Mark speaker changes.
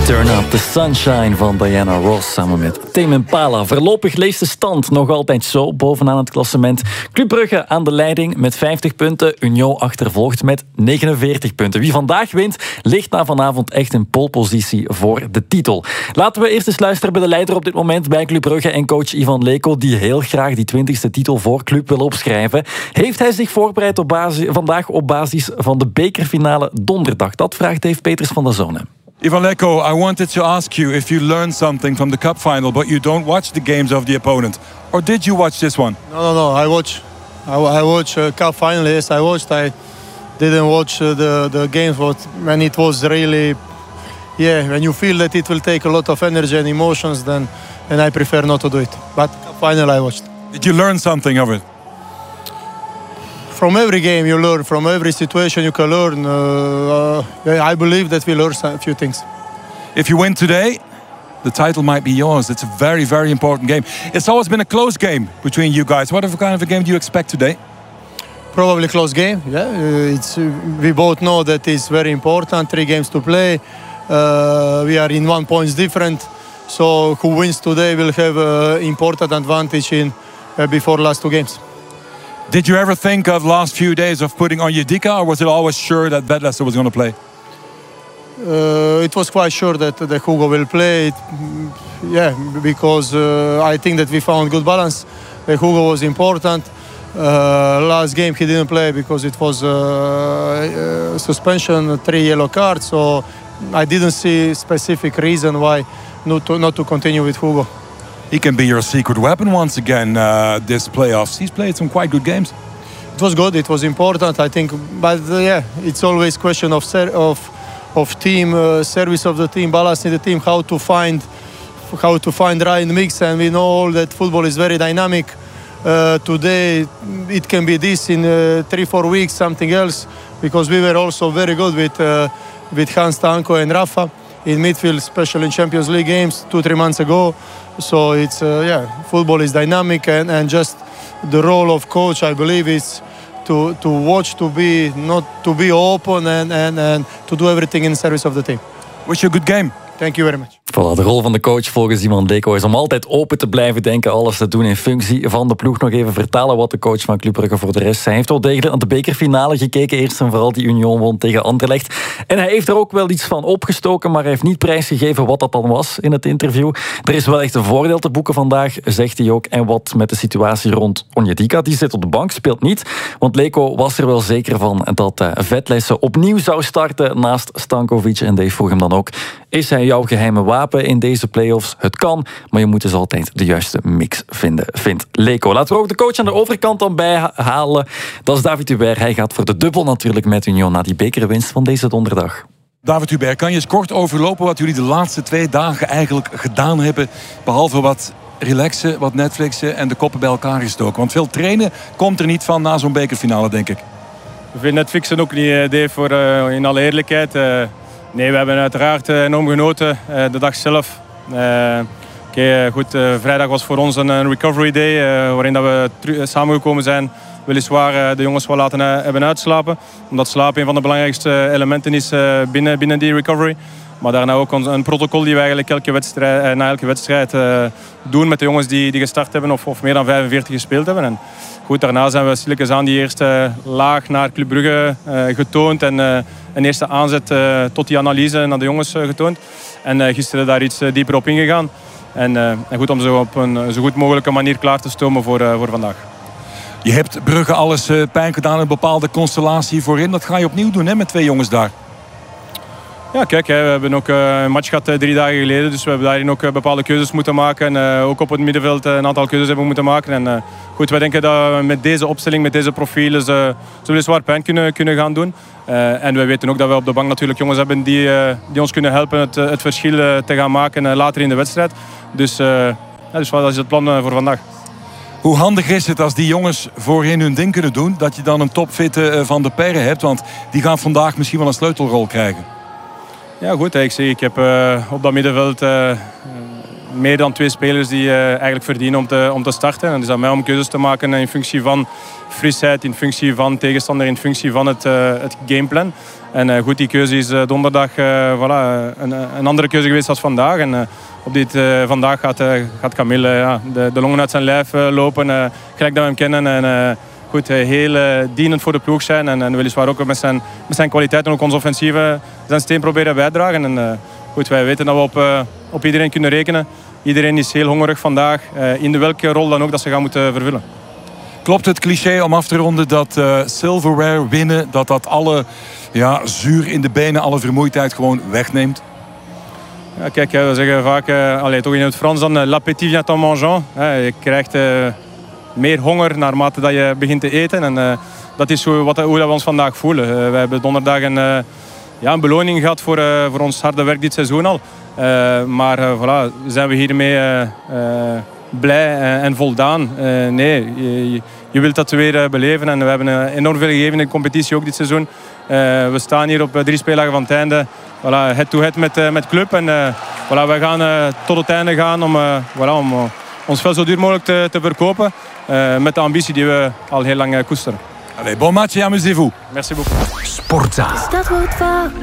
Speaker 1: Turn Up the Sunshine van Diana Ross samen met Tame Impala. Voorlopig leest de stand nog altijd zo bovenaan het klassement. Club Brugge aan de leiding met 50 punten. Union achtervolgt met 49 punten. Wie vandaag wint, ligt na vanavond echt in polepositie voor de titel. Laten we eerst eens luisteren bij de leider op dit moment bij Club Brugge en coach Ivan Leko, die heel graag die 20e titel voor Club wil opschrijven. Heeft hij zich voorbereid vandaag op basis van de bekerfinale donderdag? Dat vraagt Dave Peters van de Zone.
Speaker 2: Ivan Leko, I wanted to ask you if you learned something from the cup final, but you don't watch the games of the opponent. Or did you watch this one?
Speaker 3: No. I watch cup final. Yes, I watched. I didn't watch the games, but when it was really, when you feel that it will take a lot of energy and emotions, then I prefer not to do it. But cup final I watched.
Speaker 2: Did you learn something of it?
Speaker 3: From every game you learn, from every situation you can learn. I believe that we learn a few things.
Speaker 2: If you win today, the title might be yours. It's a very, very important game. It's always been a close game between you guys. What kind of a game do you expect today?
Speaker 3: Probably close game, we both know that it's very important. 3 games to play. We are in 1 point different. So who wins today will have an important advantage in before last 2 games.
Speaker 2: Did you ever think of last few days of putting on Jedika, or was it always sure that Bedlester was going to play?
Speaker 3: It was quite sure that Hugo will play. Because I think that we found good balance. Hugo was important. Last game he didn't play because it was suspension, 3 yellow cards. So I didn't see specific reason why not to continue with Hugo.
Speaker 2: He can be your secret weapon once again this playoffs. He's played some quite good games.
Speaker 3: It was good. It was important, I think. But it's always question of team service of the team, balance in the team, how to find right mix. And we know that football is very dynamic. Today it can be this in 3-4 weeks, something else, because we were also very good with Hans Stanko and Rafa in midfield, especially in Champions League games 2-3 months ago. So it's football is dynamic, and just the role of coach, I believe, is to watch, to be open and to do everything in service of the team.
Speaker 2: Wish you a good game.
Speaker 3: Thank you very much.
Speaker 1: Voilà, de rol van de coach volgens Ivan Leko is om altijd open te blijven denken, alles te doen in functie van de ploeg. Nog even vertalen wat de coach van Club Brugge voor de rest zei. Hij heeft wel degelijk aan de bekerfinale gekeken, eerst en vooral die Union won tegen Anderlecht. En hij heeft er ook wel iets van opgestoken, maar hij heeft niet prijsgegeven wat dat dan was in het interview. Er is wel echt een voordeel te boeken vandaag, zegt hij ook. En wat met de situatie rond Onyedika, die zit op de bank, speelt niet. Want Leko was er wel zeker van dat Vetlessen opnieuw zou starten naast Stankovic. En Dave vroeg hem dan ook, is hij jouw geheime wapen in deze play-offs? Het kan, maar je moet dus altijd de juiste mix vinden, vindt Leko. Laten we ook de coach aan de overkant dan bijhalen. Dat is David Hubert. Hij gaat voor de dubbel natuurlijk met Union na die bekerwinst van deze donderdag.
Speaker 2: David Hubert, kan je eens kort overlopen wat jullie de laatste 2 dagen eigenlijk gedaan hebben, behalve wat relaxen, wat Netflixen en de koppen bij elkaar gestoken? Want veel trainen komt er niet van na zo'n bekerfinale, denk ik.
Speaker 4: Veel Netflixen ook niet, Dave, voor in alle eerlijkheid. Nee, we hebben uiteraard enorm genoten de dag zelf. Vrijdag was voor ons een recovery day waarin dat we samengekomen zijn. Weliswaar de jongens wel laten hebben uitslapen. Omdat slapen een van de belangrijkste elementen is binnen die recovery. Maar daarna ook een protocol die we eigenlijk na elke wedstrijd doen met de jongens die gestart hebben of meer dan 45 gespeeld hebben. En goed, daarna zijn we stilletjes aan die eerste laag naar Club Brugge getoond en een eerste aanzet tot die analyse naar de jongens getoond. En gisteren daar iets dieper op ingegaan. En goed, om zo op een zo goed mogelijke manier klaar te stomen voor vandaag.
Speaker 2: Je hebt Brugge alles pijn gedaan, een bepaalde constellatie voorin. Dat ga je opnieuw doen, hè, met 2 jongens daar.
Speaker 4: Ja, kijk, we hebben ook een match gehad 3 dagen geleden. Dus we hebben daarin ook bepaalde keuzes moeten maken. En ook op het middenveld een aantal keuzes hebben moeten maken. En goed, wij denken dat we met deze opstelling, met deze profielen, ze weliswaar pijn kunnen gaan doen. En we weten ook dat we op de bank natuurlijk jongens hebben die ons kunnen helpen het verschil te gaan maken later in de wedstrijd. Dus dat is het plan voor vandaag.
Speaker 2: Hoe handig is het als die jongens voorin hun ding kunnen doen, dat je dan een topfitte Van de Perre hebt? Want die gaan vandaag misschien wel een sleutelrol krijgen.
Speaker 4: Ja goed, ik heb op dat middenveld meer dan 2 spelers die eigenlijk verdienen om te starten. En het is aan mij om keuzes te maken in functie van frisheid, in functie van tegenstander, in functie van het gameplan. En goed, die keuze is donderdag een andere keuze geweest als vandaag. En vandaag gaat Camille de longen uit zijn lijf lopen, gelijk dat we hem kennen. En goed, heel dienend voor de ploeg zijn. En weliswaar ook met zijn kwaliteit en ook ons offensieve zijn steen proberen bijdragen. En goed, wij weten dat we op iedereen kunnen rekenen. Iedereen is heel hongerig vandaag, in welke rol dan ook dat ze gaan moeten vervullen.
Speaker 2: Klopt het cliché om af te ronden dat silverware winnen, dat alle zuur in de benen, alle vermoeidheid gewoon wegneemt?
Speaker 4: Ja, kijk, we zeggen vaak, toch in het Frans dan, l'appétit vient en mangeant. Je krijgt meer honger naarmate dat je begint te eten. En dat is hoe we ons vandaag voelen. We hebben donderdag een beloning gehad voor ons harde werk dit seizoen al. Maar zijn we hiermee blij en voldaan? Nee, je wilt dat weer beleven. En we hebben enorm veel gegeven in de competitie ook dit seizoen. We staan hier op 3 speeldagen van het einde. Head-to-head met club. En wij gaan tot het einde gaan om ons vel zo duur mogelijk te verkopen. Met de ambitie die we al heel lang koesteren.
Speaker 2: Allez, bon match et amusez-vous.
Speaker 4: Merci beaucoup.
Speaker 5: Sportza.